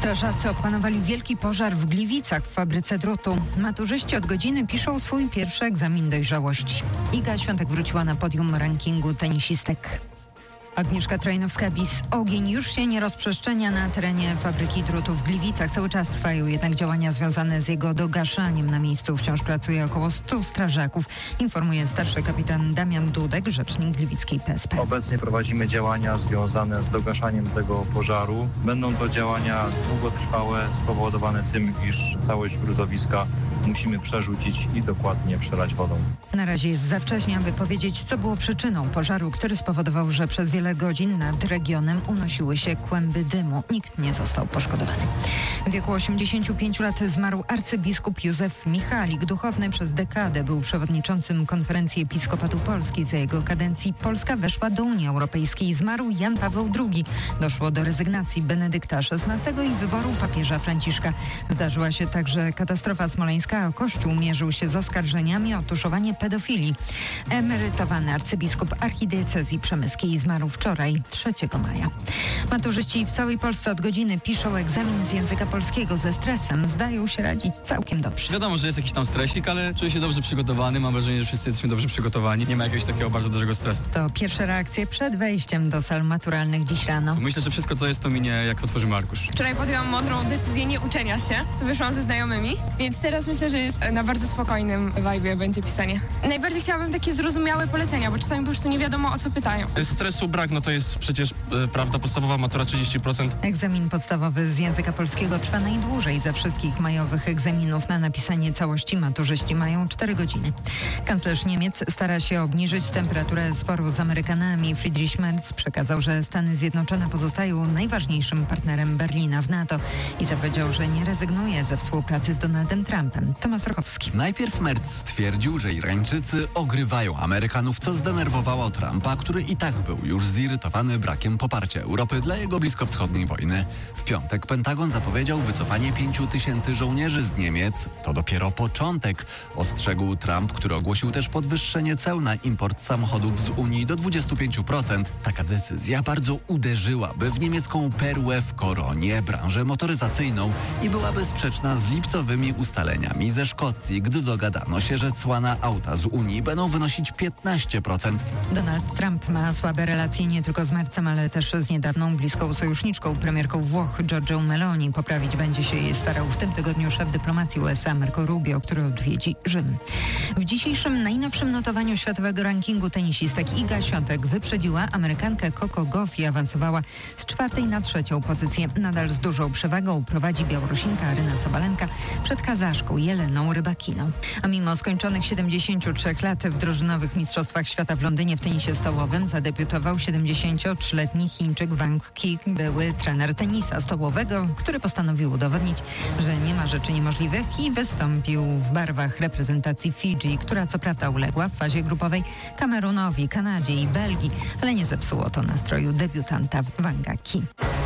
Strażacy opanowali wielki pożar w Gliwicach w fabryce drutu. Maturzyści od godziny piszą swój pierwszy egzamin dojrzałości. Iga Świątek wróciła na podium rankingu tenisistek. Agnieszka Trajnowska-Bis. Ogień już się nie rozprzestrzenia na terenie fabryki drutu w Gliwicach. Cały czas trwają jednak działania związane z jego dogaszaniem. Na miejscu wciąż pracuje około 100 strażaków, informuje starszy kapitan Damian Dudek, rzecznik gliwickiej PSP. Obecnie prowadzimy działania związane z dogaszaniem tego pożaru. Będą to działania długotrwałe, spowodowane tym, iż całość gruzowiska musimy przerzucić i dokładnie przelać wodą. Na razie jest za wcześnie, aby powiedzieć, co było przyczyną pożaru, który spowodował, że przez wiele godzin nad regionem unosiły się kłęby dymu. Nikt nie został poszkodowany. W wieku 85 lat zmarł arcybiskup Józef Michalik. Duchowny przez dekadę był przewodniczącym Konferencji Episkopatu Polski. Za jego kadencji Polska weszła do Unii Europejskiej. Zmarł Jan Paweł II. Doszło do rezygnacji Benedykta XVI i wyboru papieża Franciszka. Zdarzyła się także katastrofa smoleńska, a Kościół mierzył się z oskarżeniami o tuszowanie pedofilii. Emerytowany arcybiskup archidiecezji przemyskiej zmarł wczoraj, 3 maja. Maturzyści w całej Polsce od godziny piszą egzamin z języka polskiego ze stresem. Zdają się radzić całkiem dobrze. Wiadomo, że jest jakiś tam stresik, ale czuję się dobrze przygotowany. Mam wrażenie, że wszyscy jesteśmy dobrze przygotowani. Nie ma jakiegoś takiego bardzo dużego stresu. To pierwsze reakcje przed wejściem do sal maturalnych dziś rano. Myślę, że wszystko, co jest, to minie, jak otworzymy arkusz. Wczoraj podjęłam mądrą decyzję nie uczenia się, co wyszłam ze znajomymi, więc teraz myślę, że jest na bardzo spokojnym vibe'ie będzie pisanie. Najbardziej chciałabym takie zrozumiałe polecenia, bo czasami po prostu nie wiadomo, o co pytają. Stresu brak, no to jest przecież prawda podstawowa, matura 30%. Egzamin podstawowy z języka polskiego trwa najdłużej ze wszystkich majowych egzaminów. Na napisanie całości maturzyści mają 4 godziny. Kanclerz Niemiec stara się obniżyć temperaturę sporu z Amerykanami. Friedrich Merz przekazał, że Stany Zjednoczone pozostają najważniejszym partnerem Berlina w NATO i zapowiedział, że nie rezygnuje ze współpracy z Donaldem Trumpem. Tomasz Rochowski. Najpierw Merz stwierdził, że Irańczycy ogrywają Amerykanów, co zdenerwowało Trumpa, który i tak był już zirytowany brakiem poparcia Europy dla jego bliskowschodniej wojny. W piątek Pentagon zapowiedział wycofanie 5000 żołnierzy z Niemiec. To dopiero początek, ostrzegł Trump, który ogłosił też podwyższenie ceł na import samochodów z Unii do 25%. Taka decyzja bardzo uderzyłaby w niemiecką perłę w koronie, branżę motoryzacyjną i byłaby sprzeczna z lipcowymi ustaleniami ze Szkocji, gdy dogadano się, że cła na auta z Unii będą wynosić 15%. Donald Trump ma słabe relacje nie tylko z Merzem, ale też z niedawną bliską sojuszniczką, premierką Włoch, Giorgią Meloni. Poprawić będzie się jej starał w tym tygodniu szef dyplomacji USA Marco Rubio, który odwiedzi Rzym. W dzisiejszym najnowszym notowaniu światowego rankingu tenisistek Iga Świątek wyprzedziła Amerykankę Coco Gauff i awansowała z 4. na 3. pozycję. Nadal z dużą przewagą prowadzi Białorusinka Aryna Sabalenka przed Kazaszką Jeleną Rybakiną. A mimo skończonych 73 lat w drużynowych mistrzostwach świata w Londynie w tenisie stołowym zadebiutował 73-letni Chińczyk Wang Qi, były trener tenisa stołowego, który postanowił udowodnić, że nie ma rzeczy niemożliwych i wystąpił w barwach reprezentacji Fidżi, która co prawda uległa w fazie grupowej Kamerunowi, Kanadzie i Belgii, ale nie zepsuło to nastroju debiutanta Wanga Qi.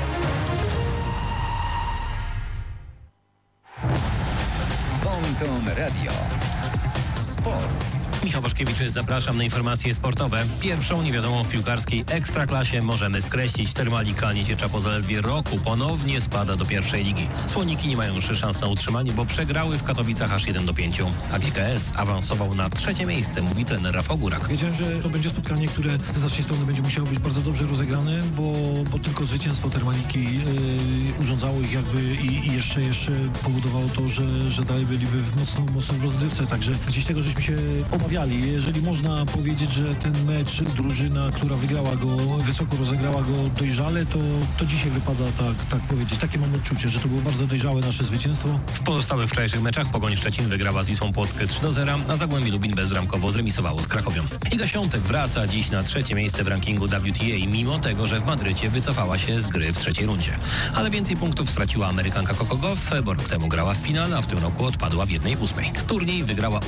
Ponton Radio. Sport. Michał Waszkiewicz, zapraszam na informacje sportowe. Pierwszą niewiadomą w piłkarskiej ekstraklasie możemy skreślić. Termalika Nieciecza po zaledwie roku ponownie spada do pierwszej ligi. Słoniki nie mają już szans na utrzymanie, bo przegrały w Katowicach aż 1-5. A GKS awansował na 3. miejsce, mówi trener Rafał Górak. Wiedziałem, że to będzie spotkanie, które z naszej strony będzie musiało być bardzo dobrze rozegrane, bo tylko zwycięstwo Termaliki urządzało ich jakby i jeszcze powodowało to, że dalej byliby w mocno w rozgrywce. Także gdzieś tego żeśmy się obawiali. Jeżeli można powiedzieć, że ten mecz, drużyna, która wygrała go, wysoko rozegrała go dojrzale, to dzisiaj wypada tak powiedzieć. Takie mam odczucie, że to było bardzo dojrzałe nasze zwycięstwo. W pozostałych wczorajszych meczach Pogoń Szczecin wygrała z Wisłą Płockę 3-0, a Zagłębie Lubin bezbramkowo zremisowało z Krakowią. Iga Świątek wraca dziś na 3. miejsce w rankingu WTA, mimo tego, że w Madrycie wycofała się z gry w 3. rundzie. Ale więcej punktów straciła Amerykanka Coco Gauff, bo rok temu grała w finale, a w tym roku odpadła w 1/8. Turniej wygrała Ukrainka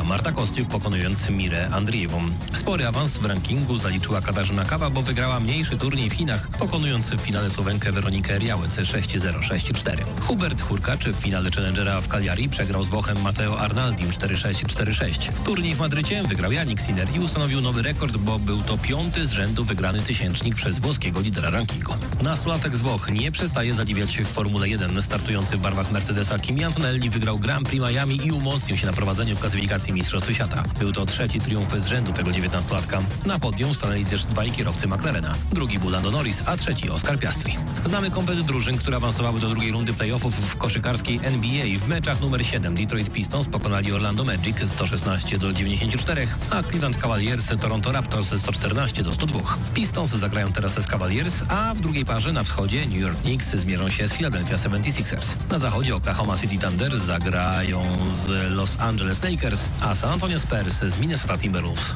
Marta Kostiuk pokonując Mirę Andriejewą. Spory awans w rankingu zaliczyła Katarzyna Kawa, bo wygrała mniejszy turniej w Chinach, pokonując w finale Słowenkę Weronikę Riałec 6-0, 6-4. Hubert Hurkacz w finale Challengera w Cagliari przegrał z Włochem Matteo Arnaldim 4-6, 4-6. Turniej w Madrycie wygrał Yannick Sinner i ustanowił nowy rekord, bo był to 5. z rzędu wygrany tysięcznik przez włoskiego lidera rankingu. Nastolatek z Włoch nie przestaje zadziwiać się w Formule 1. Startujący w barwach Mercedesa Kimi Antonelli wygrał Grand Prix Miami i umocnił się na prowadzeniu w klasyfikacji Mistrzostw Świata. Był to 3. triumf z rzędu tego 19-latka. Na podium stanęli też 2 kierowcy McLarena. Drugi był Lando Norris, a 3 Oscar Piastri. Znamy komplet drużyn, które awansowały do drugiej rundy playoffów w koszykarskiej NBA. W meczach numer 7 Detroit Pistons pokonali Orlando Magic 116-94, a Cleveland Cavaliers Toronto Raptors 114-102. Pistons zagrają teraz z Cavaliers, a w drugiej parze na wschodzie New York Knicks zmierzą się z Philadelphia 76ers. Na zachodzie Oklahoma City Thunder zagrają z Los Angeles Lakers, a San Antonio Spurs z Minnesota Timberwolves.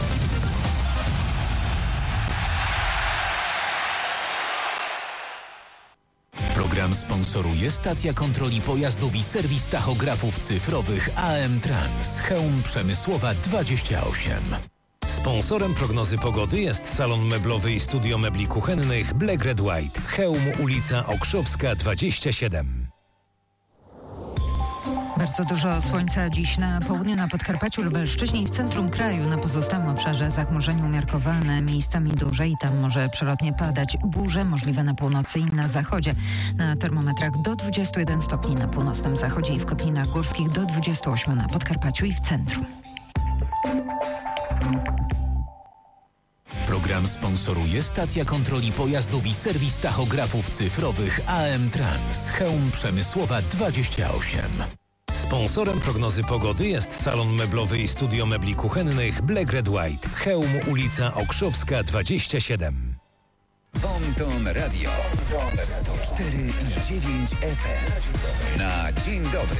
Program sponsoruje stacja kontroli pojazdów i serwis tachografów cyfrowych AM Trans. Chełm Przemysłowa 28. Sponsorem prognozy pogody jest salon meblowy i studio mebli kuchennych Black Red White. Chełm, ulica Okrzowska 27. Bardzo dużo słońca dziś na południu, na Podkarpaciu, Lubelszczyźnie i w centrum kraju. Na pozostałym obszarze zachmurzenie umiarkowane, miejscami duże i tam może przelotnie padać. Burze możliwe na północy i na zachodzie. Na termometrach do 21 stopni na północnym zachodzie i w Kotlinach Górskich, do 28 na Podkarpaciu i w centrum. Program sponsoruje stacja kontroli pojazdów i serwis tachografów cyfrowych AM Trans. Chełm Przemysłowa 28. Sponsorem prognozy pogody jest salon meblowy i studio mebli kuchennych Black Red White. Chełm, ulica Okrzowska 27. Bonton Radio 104,9 FM. Na dzień dobry.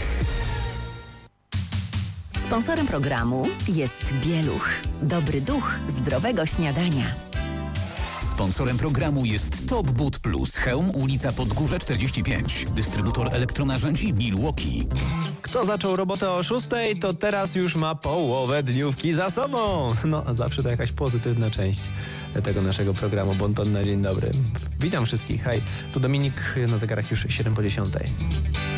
Sponsorem programu jest Bieluch. Dobry duch zdrowego śniadania. Sponsorem programu jest Top Boot Plus. Chełm, ulica Podgórze 45. Dystrybutor elektronarzędzi Milwaukee. Kto zaczął robotę o 6:00, to teraz już ma połowę dniówki za sobą. No, zawsze to jakaś pozytywna część tego naszego programu Bonton na dzień dobry. Witam wszystkich. Hej, tu Dominik, na zegarach już 7:10.